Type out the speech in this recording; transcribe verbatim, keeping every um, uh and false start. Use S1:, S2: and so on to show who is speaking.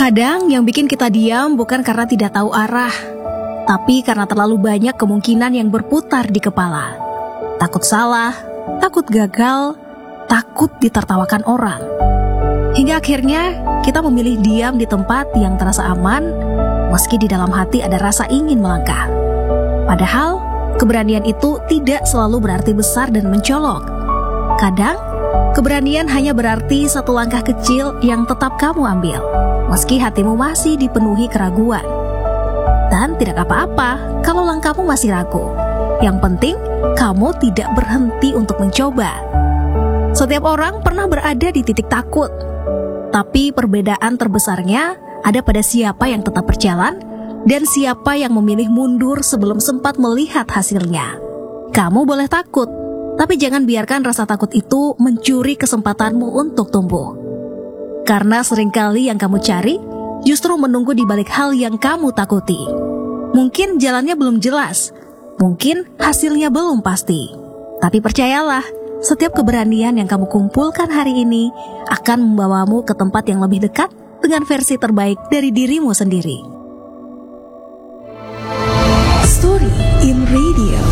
S1: Kadang yang bikin kita diam bukan karena tidak tahu arah, tapi karena terlalu banyak kemungkinan yang berputar di kepala. Takut salah, takut gagal, takut ditertawakan orang. Hingga akhirnya kita memilih diam di tempat yang terasa aman, meski di dalam hati ada rasa ingin melangkah. Padahal keberanian itu tidak selalu berarti besar dan mencolok. Kadang keberanian hanya berarti satu langkah kecil yang tetap kamu ambil, meski hatimu masih dipenuhi keraguan. Dan tidak apa-apa kalau langkahmu masih ragu. Yang penting, kamu tidak berhenti untuk mencoba. Setiap orang pernah berada di titik takut, tapi perbedaan terbesarnya ada pada siapa yang tetap berjalan dan siapa yang memilih mundur sebelum sempat melihat hasilnya. Kamu boleh takut, tapi jangan biarkan rasa takut itu mencuri kesempatanmu untuk tumbuh. Karena seringkali yang kamu cari justru menunggu di balik hal yang kamu takuti. Mungkin jalannya belum jelas, mungkin hasilnya belum pasti. Tapi percayalah, setiap keberanian yang kamu kumpulkan hari ini akan membawamu ke tempat yang lebih dekat dengan versi terbaik dari dirimu sendiri.
S2: Story in Radio.